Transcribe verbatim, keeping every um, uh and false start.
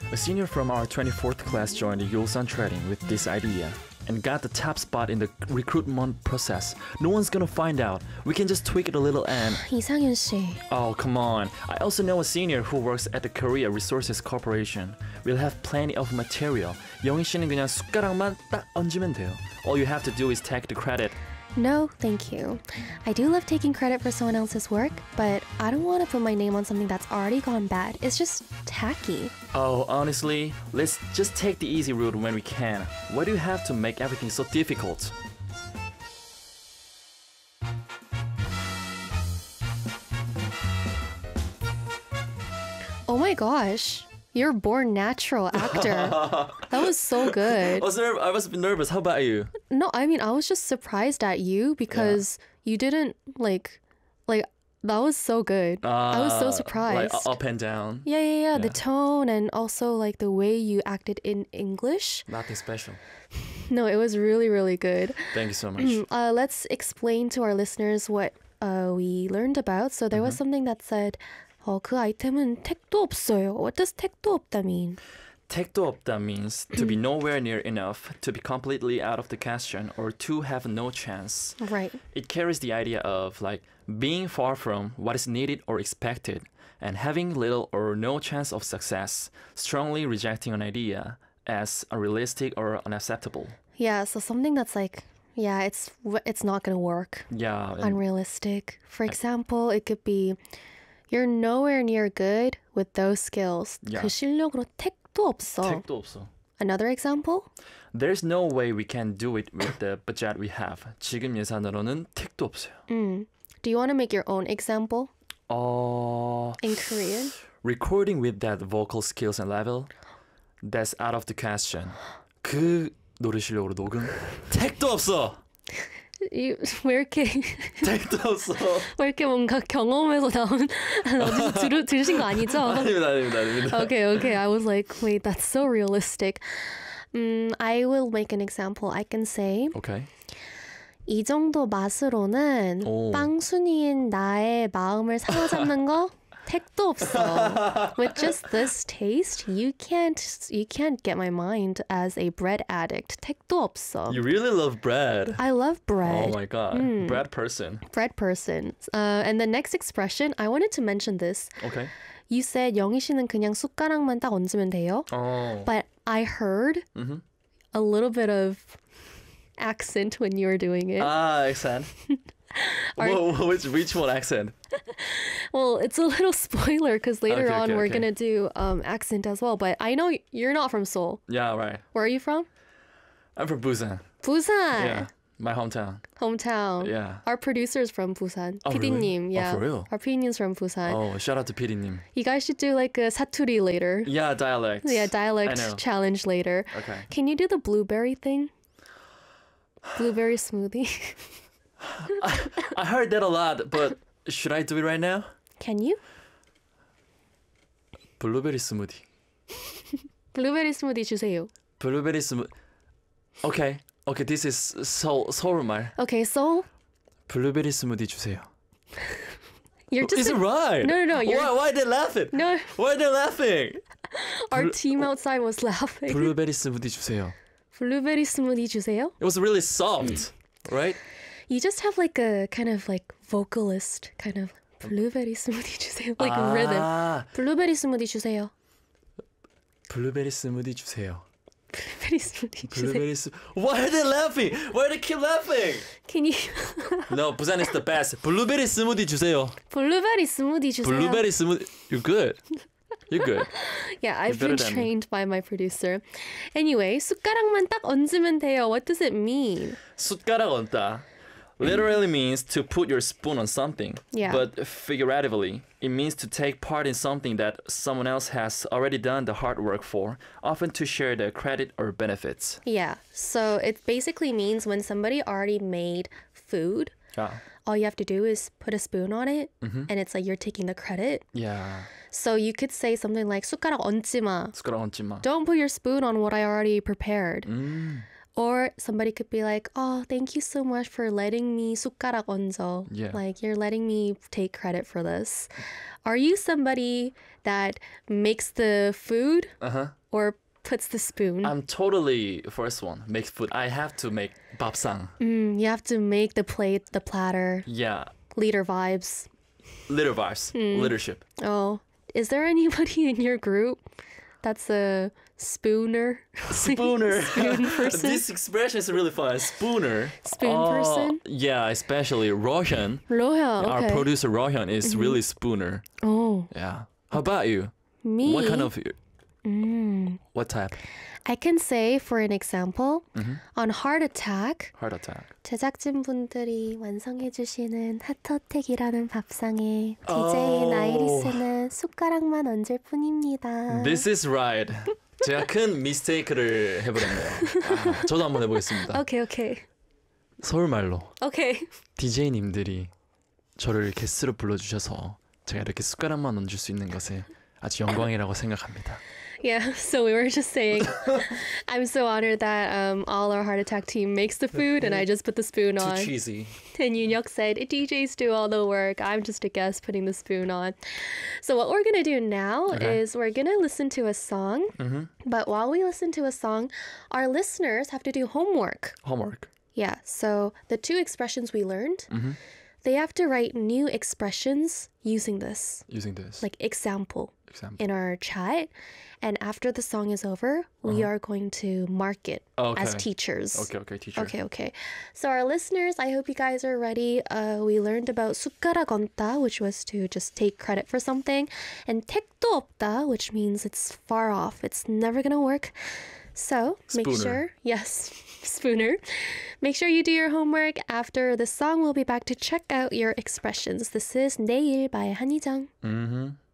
A senior from our twenty-fourth class joined Yulsan Trading with this idea and got the top spot in the recruitment process. No one's gonna find out. We can just tweak it a little and... 이상윤 씨. Oh, come on. I also know a senior who works at the Korea Resources Corporation. We'll have plenty of material. 영희 씨는 그냥 숟가락만 딱 얹으면 돼요. All you have to do is take the credit. No, thank you. I do love taking credit for someone else's work, but I don't want to put my name on something that's already gone bad. It's just tacky. Oh, honestly, let's just take the easy route when we can. Why do you have to make everything so difficult? Oh my gosh. You're a born natural actor. That was so good. I was, nerv- I was a bit nervous. How about you? No, I mean, I was just surprised at you because yeah. you didn't, like, like, that was so good. Uh, I was so surprised. Like up and down. Yeah, yeah, yeah, yeah. The tone and also, like, the way you acted in English. Nothing special. No, it was really, really good. Thank you so much. uh, let's explain to our listeners what uh, we learned about. So there mm-hmm. was something that said... 어, 그 아이템은 택도 없어요. What does 택도 없다 mean? 택도 없다 means to be nowhere near enough, to be completely out of the question, or to have no chance. Right. It carries the idea of like being far from what is needed or expected, and having little or no chance of success, strongly rejecting an idea as unrealistic or unacceptable. Yeah, so something that's like, yeah, it's it's not gonna work. Yeah. Unrealistic. For example, it could be you're nowhere near good with those skills. Yeah. 그 실력으로 택도 없어. 택도 없어. Another example? There's no way we can do it with the budget we have. 지금 예산으로는 택도 없어요. Mm. Do you want to make your own example? Uh, In Korean? Recording with that vocal skills and level, that's out of the question. 그 노래 실력으로 녹음? 택도 없어! You, 왜 이렇게 택도 없어. 왜 이렇게 뭔가 경험에서 나온 어디서 들, 들으신 거 아니죠? 아닙니다, 아닙니다, 아닙니다. Okay, okay. I was like, wait, that's so realistic. Um, I will make an example. I can say, okay. 이 정도 맛으로는 오. 빵순이인 나의 마음을 사로잡는 거 택도 없어. With just this taste, you can't you can't get my mind as a bread addict. 택도 없어. You really love bread. I love bread. Oh my god. Mm. Bread person. Bread person. Uh, and the next expression, I wanted to mention this. Okay. You said 영희 씨는 그냥 숟가락만 딱 얹으면 돼요. Oh. But I heard mm-hmm. a little bit of accent when you were doing it. Ah, accent. Are, Whoa, which, which one accent? Well, it's a little spoiler because later okay, on okay, we're okay. going to do um, accent as well. But I know you're not from Seoul. Yeah, right. Where are you from? I'm from Busan. Busan. Yeah, my hometown. Hometown. Yeah. Our producer's from Busan. Oh, 피디님, really? yeah. Oh, for real? Our 피디님's from Busan. Oh, shout out to 피디님. You guys should do like a 사투리 later. Yeah, dialect. Yeah, dialect challenge later. Okay. Can you do the blueberry thing? Blueberry smoothie. I, I heard that a lot, but should I do it right now? Can you? 블루베리 스무디. 블루베리 스무디 주세요. 블루베리 스무. Okay, okay. This is Seoul 서울말. Okay, so. 블루베리 스무디 주세요. You're just. Is it right? No, no, no. You're... Why? Why are they laughing? No. Why are they laughing? Our 블루... team outside was laughing. 블루베리 스무디 주세요. 블루베리 스무디 주세요. It was really soft, right? You just have like a kind of like vocalist kind of 블루베리 스무디 주세요. Like 아, rhythm. 블루베리 스무디 주세요. 블루베리 스무디 주세요. 블루베리 스무디 주세요. 블루베리 스... Why are they laughing? Why do they keep laughing? Can you? No, Busan is the best. 블루베리 스무디 주세요. 블루베리 스무디 주세요. 블루베리 스무디. You're good. You're good. Yeah, I've been trained by my producer. Anyway, 숟가락만 딱 얹으면 돼요. What does it mean? 숟가락 얹다 literally means to put your spoon on something. Yeah. But figuratively, it means to take part in something that someone else has already done the hard work for, often to share the credit or benefits. Yeah. So it basically means when somebody already made food, yeah. all you have to do is put a spoon on it, mm-hmm. and it's like you're taking the credit. Yeah. So you could say something like 숟가락 얹지 마. 숟가락 얹지 마. Don't put your spoon on what I already prepared. Mm. Or somebody could be like, oh, thank you so much for letting me 숟가락 얹어. Yeah. Like, you're letting me take credit for this. Are you somebody that makes the food Uh-huh. or puts the spoon? I'm totally first one. Make food. I have to make 밥상. Mm, you have to make the plate, the platter, Yeah. leader vibes. Leader vibes. Leadership. Oh, is there anybody in your group that's a spooner? Spooner. Spoon person? This expression is really fun. Spooner. Spoon Oh, person? Yeah, especially Rohan. 로현, okay. Our producer Rohan is really spooner. Oh, Yeah. How about you? me? What kind of Mm. what type? I can say, for an example, Mhm. on Heart Attack, Heart attack. 제작진분들이 완성해주시는 핫어택이라는 밥상에 디제이 Oh. 나이리스는 숟가락만 얹을 뿐입니다. This is right. 제가 큰 미스테이크를 해버렸네요. 아, 저도 한번 해보겠습니다. 오케이, 오케이. 서울말로 오케이. 디제이님들이 저를 게스트로 불러주셔서 제가 이렇게 숟가락만 얹을 수 있는 것에 아주 영광이라고 생각합니다. Yeah, so we were just saying, I'm so honored that um, all our Heart Attack team makes the food and I just put the spoon Too on. cheesy. And Yoonhyuk said, D Js do all the work. I'm just a guest putting the spoon on. So what we're going to do now Okay. is we're going to listen to a song. Mm-hmm. But while we listen to a song, our listeners have to do homework. Homework. Yeah, so the two expressions we learned, Mm-hmm. they have to write new expressions using this, Using this like example, example. in our chat. And after the song is over, we are going to mark it as Okay. teachers. Okay, okay, teacher. Okay, okay. So our listeners, I hope you guys are ready. Uh, we learned about 숟가락 얹다, which was to just take credit for something, and 택도 없다, which means it's far off. It's never gonna work. So make Spooner. sure, yes, spooner. Make sure you do your homework. After the song, we'll be back to check out your expressions. This is 내일 by 한희정. Mm-hmm.